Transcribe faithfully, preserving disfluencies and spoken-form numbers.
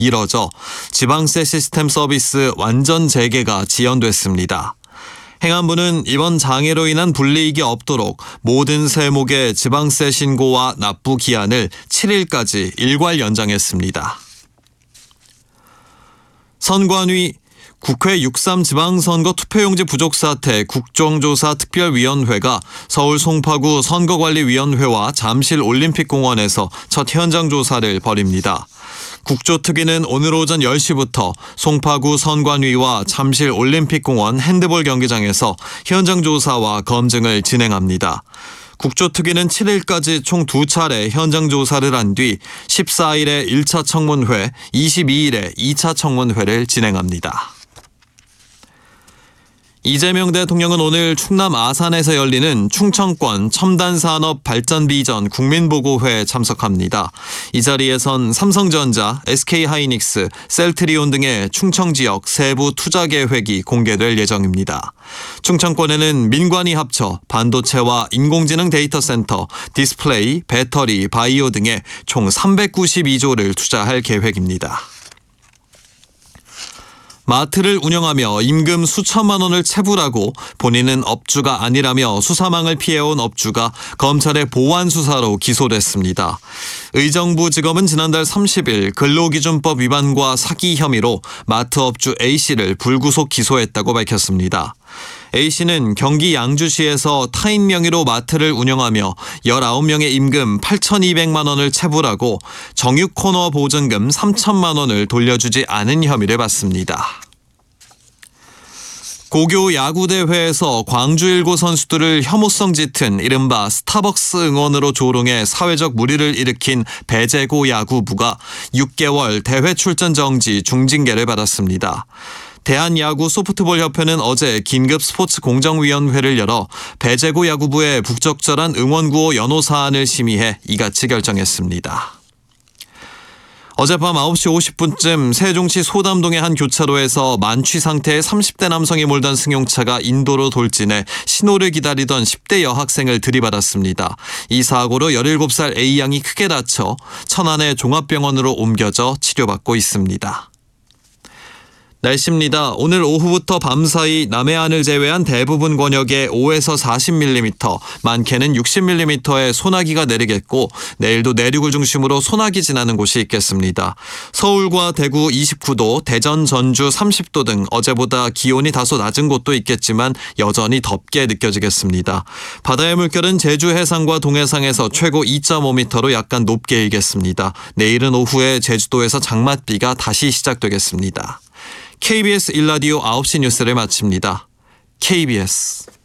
이뤄져 지방세 시스템 서비스 완전 재개가 지연됐습니다. 행안부는 이번 장애로 인한 불이익이 없도록 모든 세목의 지방세 신고와 납부 기한을 칠 일까지 일괄 연장했습니다. 선관위 국회 육삼 지방선거 투표용지 부족 사태 국정조사 특별위원회가 서울 송파구 선거관리위원회와 잠실 올림픽공원에서 첫 현장 조사를 벌입니다. 국조특위는 오늘 오전 열 시부터 송파구 선관위와 잠실 올림픽공원 핸드볼 경기장에서 현장 조사와 검증을 진행합니다. 국조특위는 칠 일까지 총 두 차례 현장 조사를 한 뒤 십사 일에 일 차 청문회, 이십이 일에 이 차 청문회를 진행합니다. 이재명 대통령은 오늘 충남 아산에서 열리는 충청권 첨단산업 발전 비전 국민보고회에 참석합니다. 이 자리에선 삼성전자, 에스케이하이닉스, 셀트리온 등의 충청 지역 세부 투자 계획이 공개될 예정입니다. 충청권에는 민관이 합쳐 반도체와 인공지능 데이터 센터, 디스플레이, 배터리, 바이오 등에 총 삼백구십이조를 투자할 계획입니다. 마트를 운영하며 임금 수천만 원을 체불하고 본인은 업주가 아니라며 수사망을 피해온 업주가 검찰의 보완 수사로 기소됐습니다. 의정부지검은 지난달 삼십 일 근로기준법 위반과 사기 혐의로 마트 업주 A씨를 불구속 기소했다고 밝혔습니다. A씨는 경기 양주시에서 타인 명의로 마트를 운영하며 열아홉 명의 임금 팔천이백만 원을 체불하고 정육 코너 보증금 삼천만 원을 돌려주지 않은 혐의를 받습니다. 고교 야구대회에서 광주 일고 선수들을 혐오성 짙은 이른바 스타벅스 응원으로 조롱해 사회적 물의를 일으킨 배제고 야구부가 육 개월 대회 출전 정지 중징계를 받았습니다. 대한야구 소프트볼협회는 어제 긴급 스포츠 공정위원회를 열어 배제고 야구부의 부적절한 응원구호 연호 사안을 심의해 이같이 결정했습니다. 어젯밤 아홉 시 오십 분쯤 세종시 소담동의 한 교차로에서 만취 상태의 삼십 대 남성이 몰던 승용차가 인도로 돌진해 신호를 기다리던 십 대 여학생을 들이받았습니다. 이 사고로 열일곱 살 A양이 크게 다쳐 천안의 종합병원으로 옮겨져 치료받고 있습니다. 날씨입니다. 오늘 오후부터 밤사이 남해안을 제외한 대부분 권역에 오에서 사십 밀리미터, 많게는 육십 밀리미터의 소나기가 내리겠고 내일도 내륙을 중심으로 소나기 지나는 곳이 있겠습니다. 서울과 대구 이십구 도, 대전, 전주 삼십 도 등 어제보다 기온이 다소 낮은 곳도 있겠지만 여전히 덥게 느껴지겠습니다. 바다의 물결은 제주 해상과 동해상에서 최고 이 점 오 미터로 약간 높게 일겠습니다. 내일은 오후에 제주도에서 장맛비가 다시 시작되겠습니다. 케이비에스 일 라디오 아홉 시 뉴스를 마칩니다. 케이비에스